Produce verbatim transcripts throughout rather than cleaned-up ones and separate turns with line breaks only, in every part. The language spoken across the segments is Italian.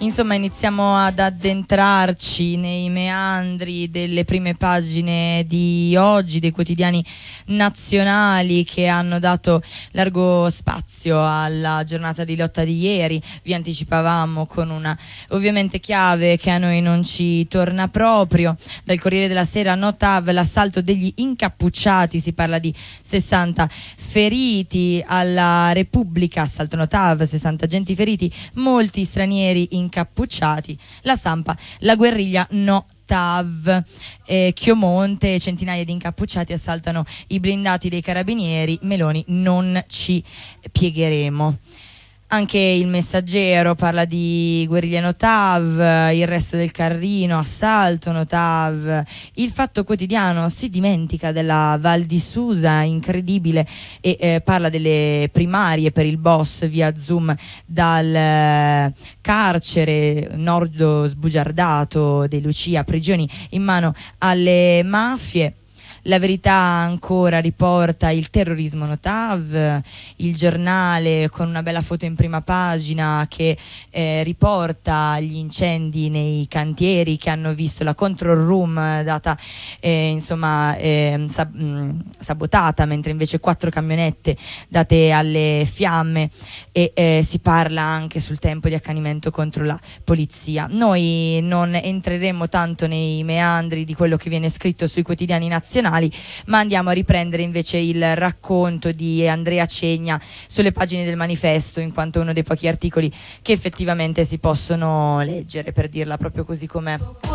Insomma, iniziamo ad addentrarci nei meandri delle prime pagine di oggi, dei quotidiani nazionali che hanno dato largo spazio alla giornata di lotta di ieri. Vi anticipavamo con una ovviamente chiave che a noi non ci torna proprio. Dal Corriere della Sera, Notav, l'assalto degli incappucciati, si parla di sessanta feriti. Alla Repubblica, assalto Notav, sessanta agenti feriti, molti stranieri incappucciati. La Stampa, la guerriglia no Tav, eh, Chiomonte, centinaia di incappucciati assaltano i blindati dei carabinieri, Meloni non ci piegheremo. Anche il Messaggero parla di guerriglia Notav, il Resto del Carlino, assalto Notav. Il Fatto Quotidiano si dimentica della Val di Susa, incredibile, e eh, parla delle primarie per il boss via Zoom dal eh, carcere, Nordo sbugiardato De Lucia, prigioni in mano alle mafie. La Verità ancora riporta il terrorismo Notav, il Giornale con una bella foto in prima pagina che eh, riporta gli incendi nei cantieri che hanno visto la control room data eh, insomma eh, sab- mh, sabotata, mentre invece quattro camionette date alle fiamme, e eh, si parla anche sul tempo di accanimento contro la polizia. Noi non entreremo tanto nei meandri di quello che viene scritto sui quotidiani nazionali, ma andiamo a riprendere invece il racconto di Andrea Cegna sulle pagine del Manifesto, in quanto uno dei pochi articoli che effettivamente si possono leggere, per dirla proprio così com'è.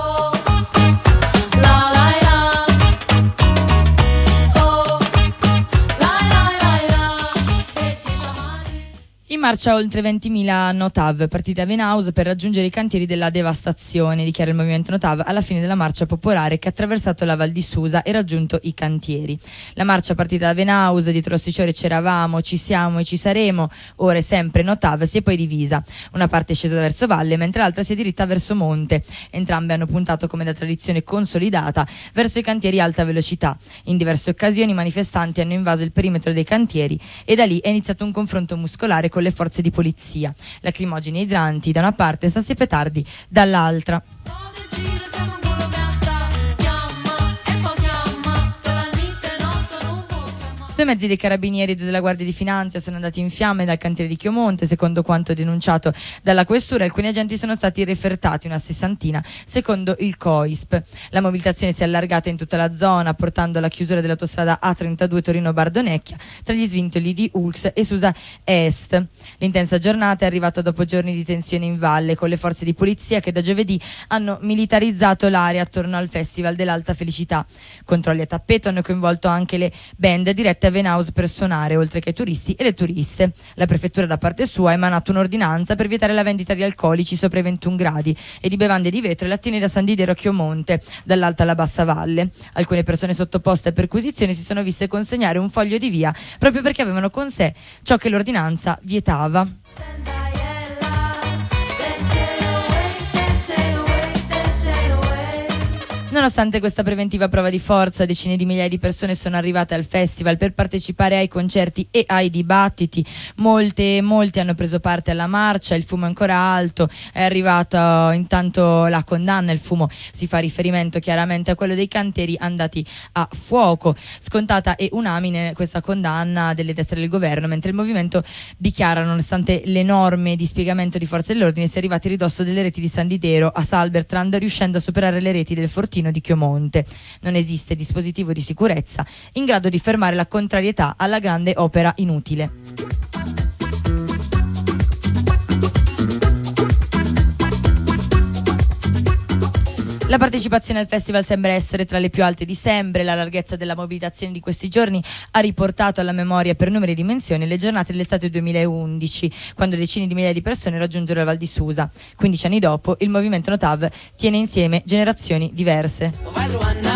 In marcia oltre ventimila Notav, partite a Venaus per raggiungere i cantieri della devastazione, dichiara il movimento Notav alla fine della marcia popolare che ha attraversato la Val di Susa e raggiunto i cantieri. La marcia partita da Venaus, dietro lo striscione c'eravamo, ci siamo e ci saremo, ora è sempre Notav, si è poi divisa. Una parte è scesa verso valle, mentre l'altra si è diritta verso monte. Entrambe hanno puntato, come da tradizione consolidata, verso i cantieri a alta velocità. In diverse occasioni i manifestanti hanno invaso il perimetro dei cantieri e da lì è iniziato un confronto muscolare con le forze di polizia, lacrimogeni e idranti da una parte, sassi e petardi dall'altra. Due mezzi dei carabinieri e due della Guardia di Finanza sono andati in fiamme dal cantiere di Chiomonte, secondo quanto denunciato dalla questura. Alcuni agenti sono stati refertati, una sessantina, secondo il COISP. La mobilitazione si è allargata in tutta la zona, portando alla chiusura dell'autostrada A trentadue Torino-Bardonecchia tra gli svintoli di Ulx e Susa Est. L'intensa giornata è arrivata dopo giorni di tensione in valle, con le forze di polizia che da giovedì hanno militarizzato l'area attorno al Festival dell'Alta Felicità. Controlli a tappeto hanno coinvolto anche le band dirette a Venaus per suonare, oltre che ai turisti e le turiste. La prefettura da parte sua ha emanato un'ordinanza per vietare la vendita di alcolici sopra i ventuno gradi e di bevande di vetro e lattine da San Didero a Chiomonte, dall'alta alla bassa valle. Alcune persone sottoposte a perquisizione si sono viste consegnare un foglio di via proprio perché avevano con sé ciò che l'ordinanza vietava. Nonostante questa preventiva prova di forza, decine di migliaia di persone sono arrivate al festival per partecipare ai concerti e ai dibattiti. Molte, molti hanno preso parte alla marcia, il fumo è ancora alto, è arrivata intanto la condanna, il fumo si fa riferimento chiaramente a quello dei cantieri andati a fuoco. Scontata e unanime questa condanna delle destre del governo, mentre il movimento dichiara, nonostante le norme di spiegamento di forze dell'ordine, si è arrivati a ridosso delle reti di San Didero a Salbertrand, riuscendo a superare le reti del Fortino di Chiomonte. Non esiste dispositivo di sicurezza in grado di fermare la contrarietà alla grande opera inutile. La partecipazione al festival sembra essere tra le più alte di sempre. La larghezza della mobilitazione di questi giorni ha riportato alla memoria per numeri e dimensioni le giornate dell'estate duemilaundici, quando decine di migliaia di persone raggiunsero la Val di Susa. quindici anni dopo, il movimento Notav tiene insieme generazioni diverse.